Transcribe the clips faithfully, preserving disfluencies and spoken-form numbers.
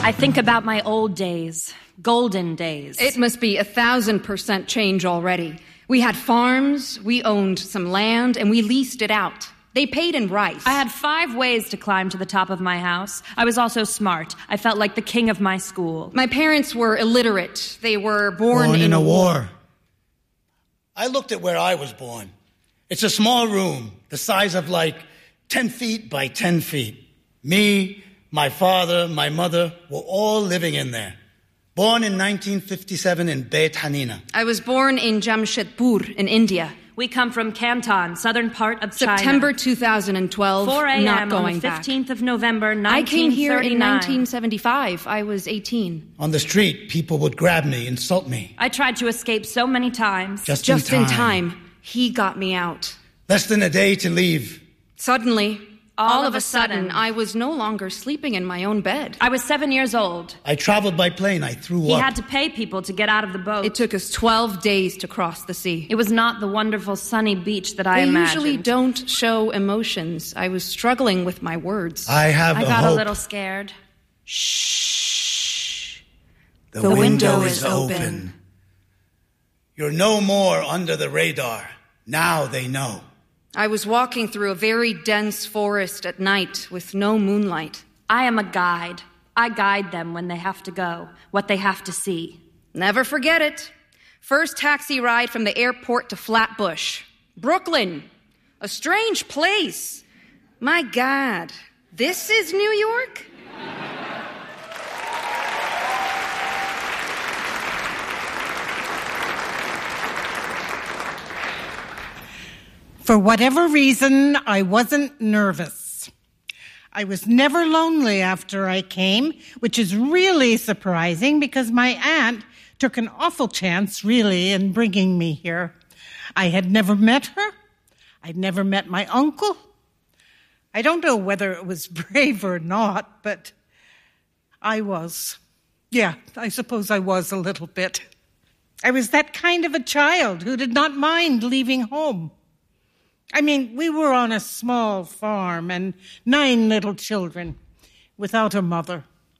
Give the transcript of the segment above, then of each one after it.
I think about my old days, golden days. It must be a thousand percent change already. We had farms, we owned some land, and we leased it out. They paid in rice. I had five ways to climb to the top of my house. I was also smart. I felt like the king of my school. My parents were illiterate. They were born, born in, in a war. war. I looked at where I was born. It's a small room, the size of like ten feet by ten feet. Me, my father, my mother were all living in there. Born in nineteen fifty-seven in Beit Hanina. I was born in Jamshedpur in India. We come from Canton, southern part of China. September two thousand twelve, four a.m. not going on the fifteenth back. of November, nineteen thirty-nine. I came here in nineteen seventy-five. I was eighteen. On the street, people would grab me, insult me. I tried to escape so many times. Just, Just in, in time. time, he got me out. Less than a day to leave. Suddenly, All, all of, of a a sudden, sudden, I was no longer sleeping in my own bed. I was seven years old. I traveled by plane. I threw He up. had to pay people to get out of the boat. It took us twelve days to cross the sea. It was not the wonderful sunny beach that I They imagined. usually don't show emotions. I was struggling with my words. I have I a got hope. a little scared. Shh. The, The window, window is is open. open. You're no more under the radar. Now they know. I was walking through a very dense forest at night with no moonlight. I am a guide. I guide them when they have to go, what they have to see. Never forget it. First taxi ride from the airport to Flatbush. Brooklyn. A strange place. My God, this is New York? For whatever reason, I wasn't nervous. I was never lonely after I came, which is really surprising because my aunt took an awful chance, really, in bringing me here. I had never met her. I'd never met my uncle. I don't know whether it was brave or not, but I was. Yeah, I suppose I was a little bit. I was that kind of a child who did not mind leaving home. I mean, we were on a small farm and nine little children without a mother.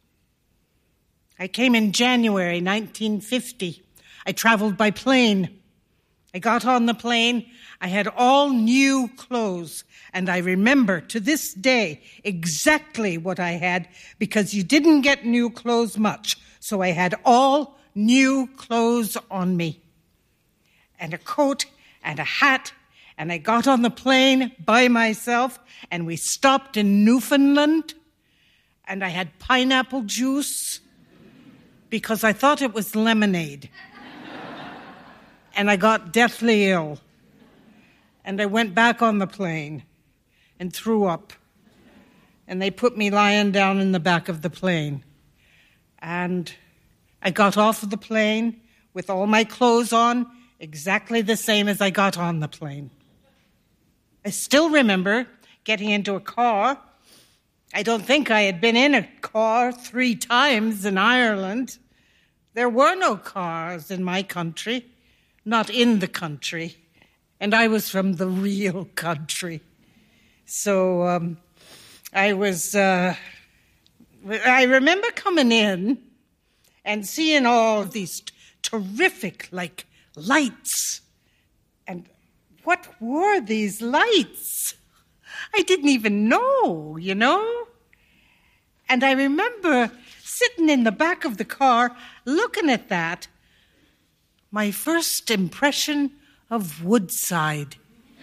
I came in January nineteen fifty. I traveled by plane. I got on the plane. I had all new clothes, and I remember to this day exactly what I had because you didn't get new clothes much, so I had all new clothes on me, and a coat and a hat. And I got on the plane by myself, and we stopped in Newfoundland, and I had pineapple juice because I thought it was lemonade. And I got deathly ill. And I went back on the plane and threw up. And they put me lying down in the back of the plane. And I got off of the plane with all my clothes on, exactly the same as I got on the plane. I still remember getting into a car. I don't think I had been in a car three times in Ireland. There were no cars in my country, not in the country. And I was from the real country. So um, I was, uh, I remember coming in and seeing all these t- terrific, like, lights. And what were these lights? I didn't even know, you know? And I remember sitting in the back of the car looking at that. My first impression of Woodside.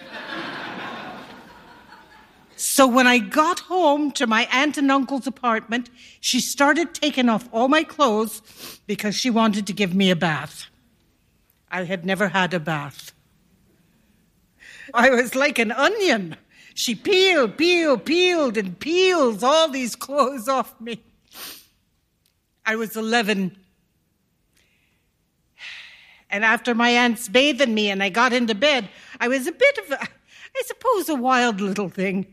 So when I got home to my aunt and uncle's apartment, she started taking off all my clothes because she wanted to give me a bath. I had never had a bath. I was like an onion. She peeled, peeled, peeled, and peels all these clothes off me. I was eleven. And after my aunt's bathing me and I got into bed, I was a bit of a, I suppose, a wild little thing.